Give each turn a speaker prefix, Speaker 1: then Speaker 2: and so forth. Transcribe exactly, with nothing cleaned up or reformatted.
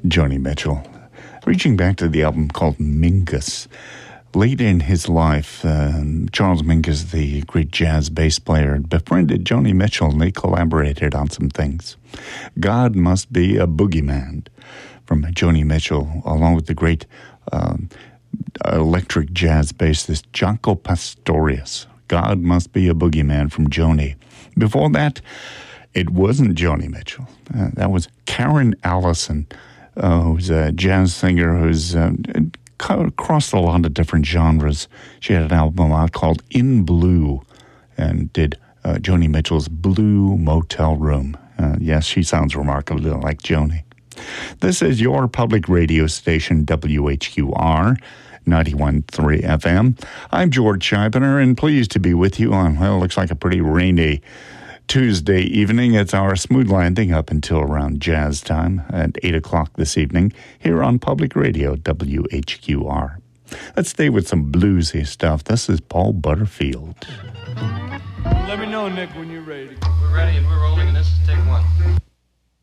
Speaker 1: Joni Mitchell. Reaching back to the album called Mingus. Late in his life, um, Charles Mingus, the great jazz bass player, befriended Joni Mitchell, and they collaborated on some things. God Must Be a Boogeyman from Joni Mitchell, along with the great um, electric jazz bassist Jaco Pastorius. God Must Be a Boogeyman from Joni. Before that, it wasn't Joni Mitchell. Uh, that was Karen Allison, uh, who's a jazz singer who's uh, crossed a lot of different genres. She had an album out called In Blue and did uh, Joni Mitchell's Blue Motel Room. Uh, yes, she sounds remarkably like Joni. This is your public radio station, W H Q R, ninety-one point three F M. I'm George Scheibner, and pleased to be with you on, well, looks like a pretty rainy Tuesday evening. It's our smooth landing up until around jazz time at eight o'clock this evening here on Public Radio, W H Q R. Let's stay with some bluesy stuff. This is Paul Butterfield.
Speaker 2: Let me know, Nick, when you're ready.
Speaker 3: We're ready and we're rolling, and this is take one.